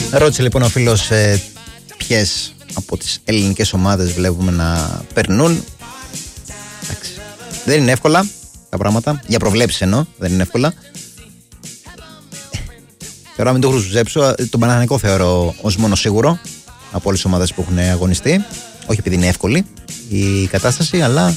Ρώτησε λοιπόν ο φίλος ποιες από τις ελληνικές ομάδες βλέπουμε να περνούν. Εντάξει. Δεν είναι εύκολα τα πράγματα. Για προβλέψεις εννοώ, δεν είναι εύκολα. Τώρα μην το χρησιμοποιήσω. Τον Παναθηναϊκό θεωρώ ως μόνο σίγουρο από όλες τις ομάδες που έχουν αγωνιστεί. Όχι επειδή είναι εύκολη η κατάσταση, αλλά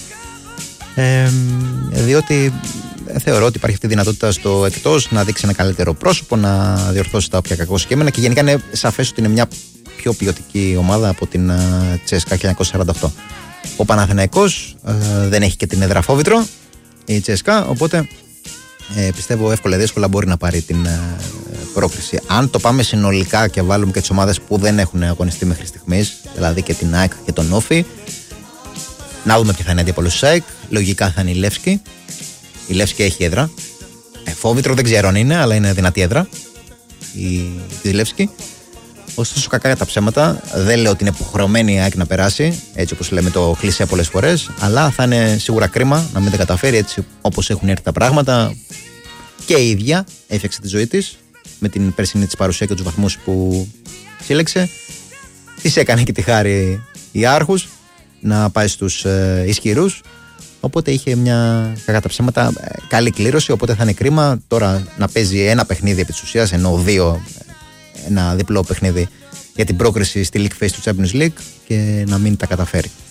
διότι θεωρώ ότι υπάρχει αυτή η δυνατότητα στο εκτός να δείξει ένα καλύτερο πρόσωπο, να διορθώσει τα όποια κακώς κείμενα και γενικά είναι σαφές ότι είναι μια πιο ποιοτική ομάδα από την Τσέσκα 1948. Ο Παναθηναϊκός δεν έχει και την έδρα Φόβητρο, η Τσέσκα, οπότε πιστεύω εύκολα ή δύσκολα μπορεί να πάρει την πρόκριση. Αν το πάμε συνολικά και βάλουμε και τις ομάδες που δεν έχουν αγωνιστεί μέχρι στιγμής, δηλαδή και την ΑΕΚ και τον Όφη, να δούμε ποια θα είναι αντίπολος της ΑΕΚ. Λογικά θα είναι η Λεύσκη. Η Λεύσκη έχει έδρα. Φόβητρο δεν ξέρω αν είναι, αλλά είναι δυνατή έδρα τη Λεύσκη. Ωστόσο, κακά για τα ψέματα, δεν λέω ότι είναι υποχρεωμένη η ΑΕΚ να περάσει, έτσι όπως λέμε το κλισέ πολλές φορές, αλλά θα είναι σίγουρα κρίμα να μην τα καταφέρει έτσι όπως έχουν έρθει τα πράγματα. Και η ίδια έφτιαξε τη ζωή της με την περσινή της παρουσία και τους βαθμούς που σύλλεξε. Της έκανε και τη χάρη η Άρχους να πάει στους ισχυρούς. Οπότε είχε μια κακά τα ψέματα καλή κλήρωση. Οπότε θα είναι κρίμα τώρα να παίζει ένα παιχνίδι επί της ουσίας, ενώ ένα διπλό παιχνίδι για την πρόκριση στη League Phase του Champions League και να μην τα καταφέρει.